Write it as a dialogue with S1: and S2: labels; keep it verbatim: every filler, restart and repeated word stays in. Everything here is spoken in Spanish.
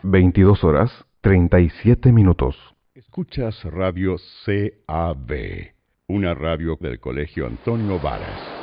S1: veintidós horas treinta y siete minutos.
S2: Escuchas Radio C A B, una radio del Colegio Antonio Varas.